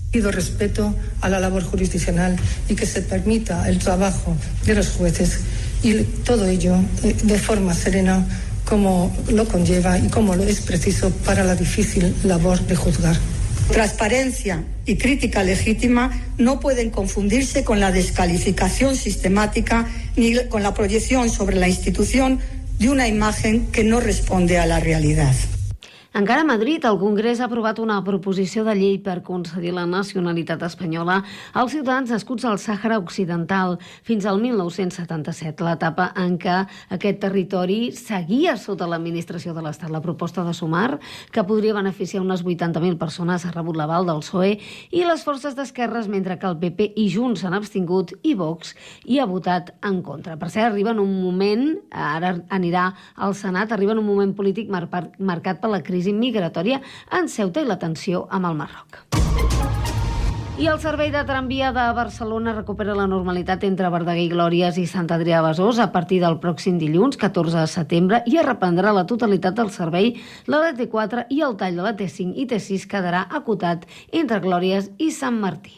Pido respeto a la labor jurisdiccional y que se permita el trabajo de los jueces y todo ello de forma serena como lo conlleva y como lo es preciso para la difícil labor de juzgar. Transparencia y crítica legítima no pueden confundirse con la descalificación sistemática ni con la proyección sobre la institución de una imagen que no responde a la realidad. Encara a Madrid, el Congrés ha aprovat una proposició de llei per concedir la nacionalitat espanyola als ciutadans nascuts al Sàhara Occidental fins al 1977, l'etapa en què aquest territori seguia sota l'administració de l'Estat. La proposta de Sumar, que podria beneficiar unes 80.000 persones, ha rebut l'aval del PSOE i les forces d'esquerres, mentre que el PP i Junts s'han abstingut i Vox hi ha votat en contra. Per cert, arriba en un moment, ara anirà al Senat, arriba en un moment polític marcat per la crisi migratòria en Ceuta i la tensió amb el Marroc. I el servei de tramvia de Barcelona recupera la normalitat entre Verdaguer i Glòries i Sant Adrià de Besòs a partir del pròxim dilluns, 14 de setembre, i es reprendrà la totalitat del servei. La T4 i el tall de la T5 i T6 quedarà acotat entre Glòries i Sant Martí.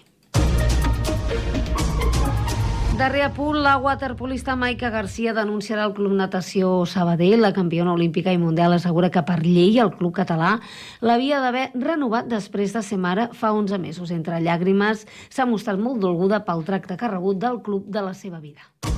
Darrer apunt, la waterpolista Maica Garcia denunciarà el Club Natació Sabadell. La campiona olímpica i mundial assegura que per llei el club català l'havia d'haver renovat després de ser mare fa 11 mesos. Entre llàgrimes, s'ha mostrat molt dolguda pel tracte que ha rebut del club de la seva vida.